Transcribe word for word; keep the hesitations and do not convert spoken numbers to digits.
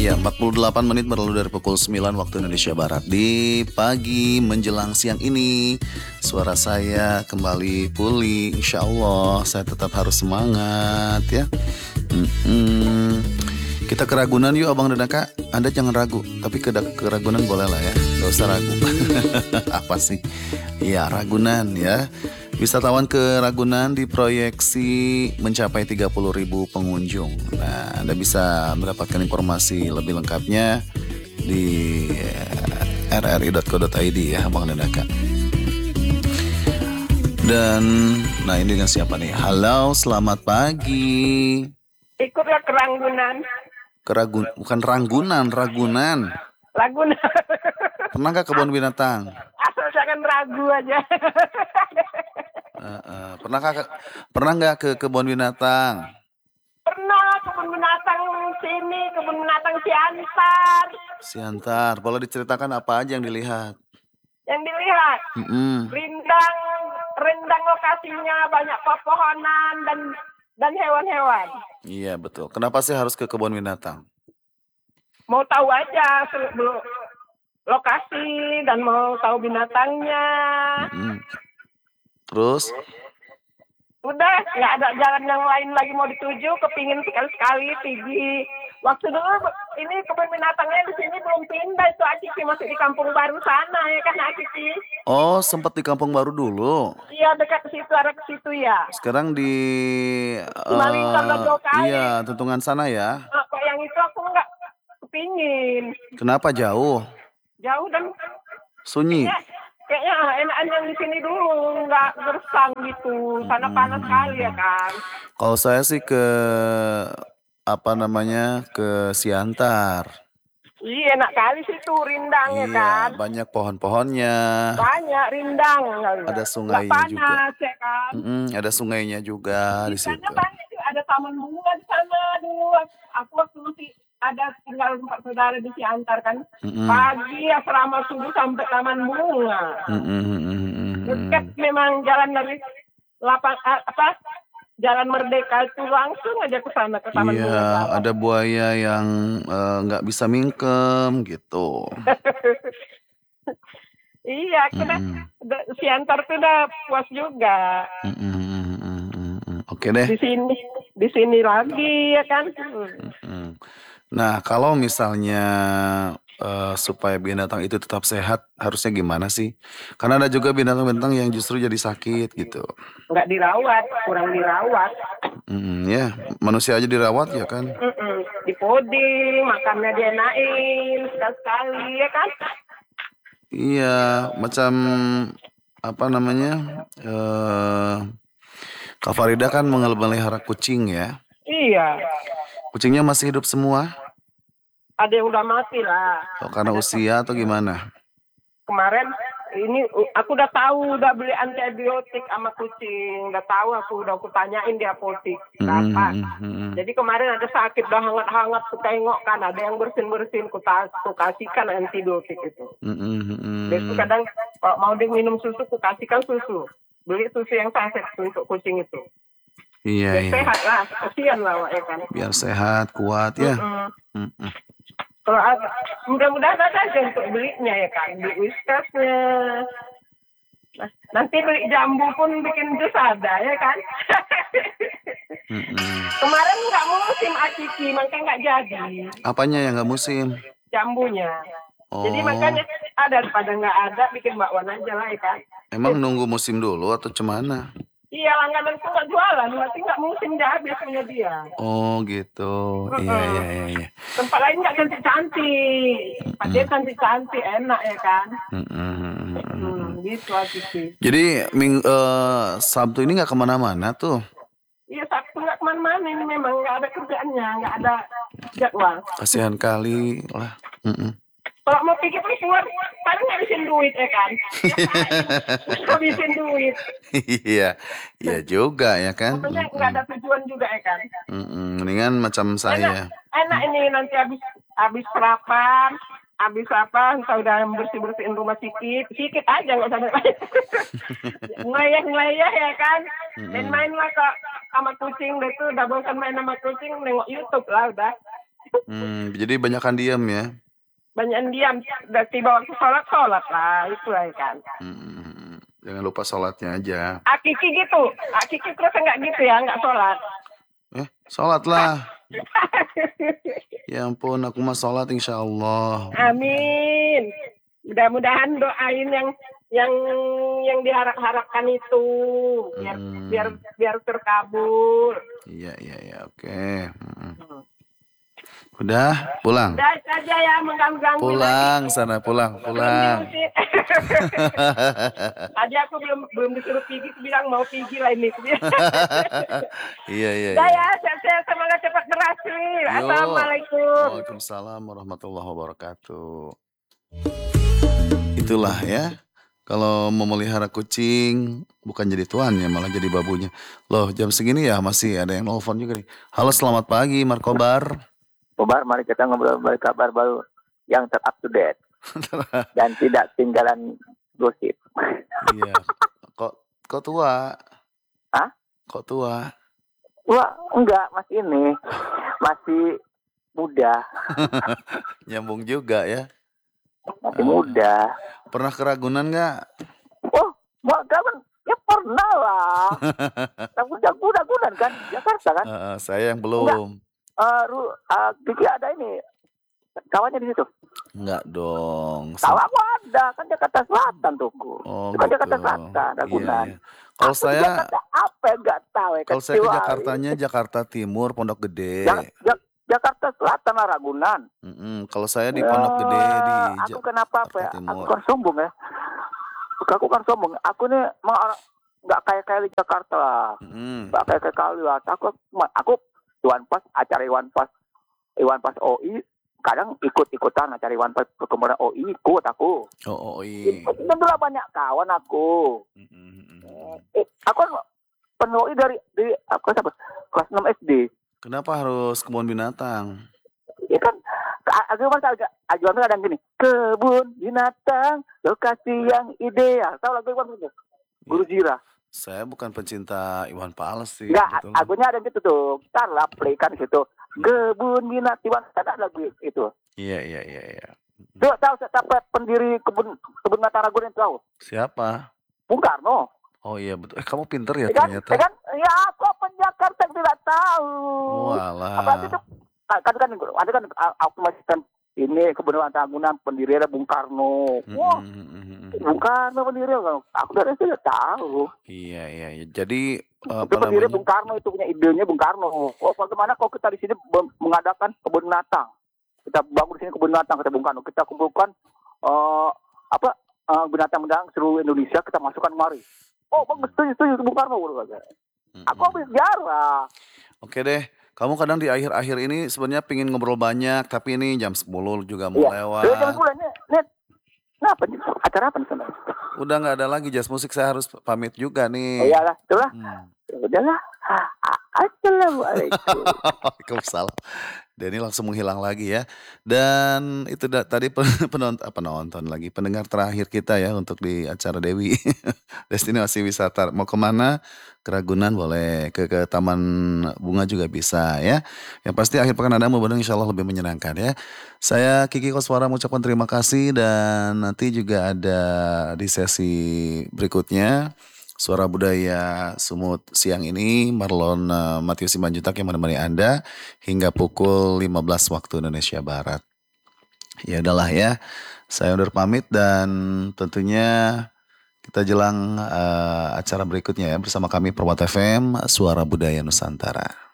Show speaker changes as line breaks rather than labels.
Ya, empat puluh delapan menit berlalu dari pukul sembilan waktu Indonesia Barat. Di pagi menjelang siang ini, suara saya kembali pulih. Insya Allah, saya tetap harus semangat ya. Mm-mm. Kita ke Ragunan yuk Abang dan Kak. Anda jangan ragu, tapi ke, ke Ragunan boleh lah ya. Gak usah ragu. Apa sih? Ya, Ragunan ya. Wisatawan ke Ragunan diproyeksi mencapai tiga puluh ribu pengunjung. Nah, Anda bisa mendapatkan informasi lebih lengkapnya di r r i dot co dot i d ya, Abang dan Kak. Dan, nah ini dengan siapa nih? Halo, selamat pagi.
Ikutlah ke Ragunan.
Ke Ragun, bukan Ranggunan, Ragunan.
Ragunan.
Pernah gak kebun binatang?
Asal jangan ragu aja.
Uh, uh, pernah gak, pernah nggak ke kebun binatang?
Pernah kebun binatang sini, kebun binatang Siantar.
Siantar, boleh diceritakan apa aja yang dilihat?
Yang dilihat,
Mm-mm.
rindang, rindang lokasinya banyak pepohonan dan dan hewan-hewan.
Iya betul. Kenapa sih harus ke kebun binatang?
Mau tahu aja belum lokasi dan mau tahu binatangnya.
Mm-mm. Terus?
Udah, nggak ada jalan yang lain lagi mau dituju, kepingin sekali-sekali pergi. Waktu dulu ini kebun binatangnya di sini belum pindah, itu Akiki masih di Kampung Baru sana ya kan Akiki?
Oh, sempat di Kampung Baru dulu.
Iya, dekat situ, arah ke situ ya.
Sekarang di
uh,
iya, Tuntungan sana ya.
Nah, kok yang itu aku nggak kepingin.
Kenapa jauh?
Jauh dan
sunyi.
Kayaknya, kayaknya enakan yang di sini dulu, nggak gersang gitu. Sana hmm. panas sekali ya kan.
Kalau saya sih ke apa namanya ke Siantar.
Iya, enak kali sih tuh rindang
iya,
ya kan.
Banyak pohon-pohonnya.
Banyak rindang.
Ada sungainya
panas,
juga.
Ya kan?
Mm-mm, ada sungainya juga di, di situ.
Banyak, ada taman bunga di sana dulu. Aku waktu masih ada tinggal empat saudara di Siantar kan. Mm-mm. Pagi asrama subuh sampai taman bunga. Mm-mm. Dekat memang jalan dari lapang apa? Jalan Merdeka itu langsung aja ke sana ke taman
iya,
bunga. Iya,
ada buaya yang nggak uh, bisa mingkem gitu.
Iya, kita mm-hmm. Siantar tuh udah puas juga.
Mm-hmm. Oke deh.
Di sini, di sini lagi ya kan.
Mm-hmm. Nah, kalau misalnya uh, supaya binatang itu tetap sehat, harusnya gimana sih? Karena ada juga binatang-binatang yang justru jadi sakit gitu.
Nggak dirawat, kurang dirawat.
Mm, ya, manusia aja dirawat ya kan?
Mm-mm. Di puding, makannya dienain sekali-sekali ya kan?
Iya, macam apa namanya? Uh, Kak Farida kan memelihara kucing ya?
Iya.
Kucingnya masih hidup semua?
Ada yang udah mati lah.
Oh, karena ada usia atau gimana?
Kemarin ini aku udah tahu, udah beli antibiotik sama kucing, udah tahu aku udah aku tanyain di apotik berapa. Mm-hmm. Jadi kemarin ada sakit udah hangat-hangat, aku tengok kan ada yang bersin-bersin, aku, aku kasihkan antibiotik itu. Mm-hmm. Dia kadang kalau mau dia minum susu, aku kasihkan susu. Beli susu yang saset untuk kucing itu.
Iya,
biar
iya.
Sehat lah, kasihan lah ya kan.
Biar sehat, kuat ya. Mm-mm. Mm-mm.
Kalau mudah-mudahan ada aja untuk belinya ya kan, beli whiskasnya. Nah, nanti beli jambu pun bikin jus ada ya kan.
Mm-mm.
Kemarin nggak musim Akiki, makanya nggak jadi.
Apanya yang nggak musim?
Jambunya.
Oh.
Jadi makanya ada pada nggak ada, bikin bakwan aja lah ya kan.
Emang nunggu musim dulu atau cemana?
Iya, langganan tuh nggak jualan, berarti nggak musim dia habis punya dia.
Oh gitu, uh-uh. iya iya iya. iya.
Tempat lain nggak cantik-cantik, tempat dia cantik-cantik, enak ya kan.
Mm-mm.
Hmm, gitu aja sih.
Jadi ming uh, Sabtu ini nggak kemana-mana tuh?
Iya, Sabtu nggak kemana-mana, ini memang nggak ada kerjaannya, nggak ada jadwal.
Kasihan kali lah. Mm-mm.
Kalau mau pikir keluar, paling ngabisin duit ya kan? Ngabisin duit.
Iya, iya juga ya kan.
Pokoknya nggak ada tujuan juga ya kan.
Mm-mm. Mendingan macam saya.
Enak, enak ini nanti habis habis sarapan, habis apa, entah udah bersih bersihin rumah sikit, sikit aja nggak usah banyak. Ngelayah ngelayah ya kan. Main-main lah kok sama kucing, deh tuh udah bosan main sama kucing, nengok YouTube lah udah.
Hmm, jadi banyakan diam ya?
Banyak diam, udah tiba waktu sholat, sholat lah, itu lah kan.
Hmm, jangan lupa sholatnya aja.
Akiki gitu, Akiki terus enggak gitu ya, enggak sholat.
Eh, sholat lah. Ya ampun, aku mah sholat insya Allah.
Amin. Mudah-mudahan doain yang yang yang diharap-harapkan itu biar
Hmm.
biar biar terkabul.
Iya iya iya oke. Hmm. Udah pulang.
Udah saja ya mengganggu.
Pulang sana pulang pulang.
Tadi aku belum belum disuruh pergi, bilang mau pergi lah ini.
Iya iya.
Udah
iya.
ya, saya semoga cepat berhasil.
Yo.
Assalamualaikum.
Waalaikumsalam warahmatullahi wabarakatuh. Itulah ya. Kalau memelihara kucing bukan jadi tuannya malah jadi babunya. Loh jam segini ya masih ada yang nelfon juga nih. Halo selamat pagi Markobar.
Kobar, mari kita ngobrol kabar baru yang ter up to date dan tidak tinggalan gosip.
Iya. Kok kok tua?
Hah?
Kok tua?
Wah, enggak, masih ini. Masih muda.
Nyambung juga ya.
Masih muda.
Pernah keragunan nggak?
Oh, mau kapan? Ya pernah lah. Kamu jago-jagoan kan? Jakarta kan?
Uh, saya yang belum.
Uh, Ru, uh, Kiki ada ini kawannya di situ.
Enggak dong.
Tahu aku ada kan Jakarta Selatan tuh.
Oh,
kan
gitu.
Jakarta Selatan, Ragunan.
Iya, iya. Kalau
Aku
saya
Jakarta apa enggak tahu ya.
Kalau saya ke Jakartanya Jakarta Timur, Pondok Gede.
Jak, Jak, Jakarta Selatan lah Ragunan.
Mm-mm. Kalau saya di Pondok Gede di
Aku kenapa apa ya?
Timur.
Aku kan sombong ya. Aku kan sombong. Aku nih mau nggak kayak kayak di Jakarta lah.
Mm-mm.
Nggak kayak kayak kali lah. Aku aku Iwan Pas, acara Iwan Pas, Iwan Pas O I, kadang ikut-ikutan acara Iwan Pas perkembangan O I, ikut aku.
Oh, oh iya.
Tentulah banyak kawan aku.
Mm-mm.
Eh, aku penuh O I dari di apa siapa? Kelas enam S D.
Kenapa harus kebun binatang?
Ya kan, agak masa agak ajuan kadang gini, kebun binatang, lokasi yang ideal. Tahu lagu Iwan itu? Guru Jira.
Saya bukan pencinta Iwan Fals sih.
Enggak, agunya ada gitu tuh. Ntar lah play kan situ. Kebun binatang Iwan ada lagu itu.
Iya iya iya. iya.
Tuh tahu siapa pendiri kebun kebun binatang Ragunan tahu?
Siapa?
Bung Karno.
Oh iya betul. Eh kamu pinter ya,
Ya kan?
ternyata.
Ya kan? Ya aku apa Jakarta tidak tahu.
Walah.
Apa itu? Kan kan ada kan aku masih kan ini kebun binatang Ragunan pendirinya Bung Karno. Wah.
Mm-hmm.
Bung Karno pendiri aku dari itu tahu.
Iya iya iya. Jadi uh,
itu pendiri Bung Karno itu punya idenya Bung Karno. Oh bagaimana kalau kita di sini mengadakan kebun binatang? Kita bangun di sini kebun binatang kata Bung Karno. Kita kumpulkan uh, apa uh, binatang-binatang seluruh Indonesia kita masukkan mari. Oh bagus setuju setuju Bung Karno. Mm-hmm. Aku habis sejarah.
Oke deh. Kamu kadang di akhir-akhir ini sebenarnya pingin ngobrol banyak, tapi ini jam sepuluh juga mau
ya.
lewat.
Ya, jam sepuluh ini, ini, nah, apa nih? Acara apa nih?
Udah nggak ada lagi jazz musik, saya harus pamit juga nih.
Oh, iyalah, itulah.
Hmm.
Udahlah. Assalamualaikum.
Waalaikumsalam. Denny langsung menghilang lagi ya. Dan itu da- tadi penonton apa nonton lagi pendengar terakhir kita ya untuk di acara Dewi Destinasi Wisata. Mau kemana? Ke Ragunan boleh, ke ke Taman Bunga juga bisa ya. Yang pasti akhir pekan Anda mau Insya Allah lebih menyenangkan ya. Saya Kiki Koswara mengucapkan terima kasih dan nanti juga ada di sesi berikutnya. Suara Budaya Sumut siang ini Marlon uh, Matius Simanjuntak yang menemani Anda hingga pukul lima belas waktu Indonesia Barat. Ya udahlah ya. Saya undur pamit dan tentunya kita jelang uh, acara berikutnya ya bersama kami Perwata F M Suara Budaya Nusantara.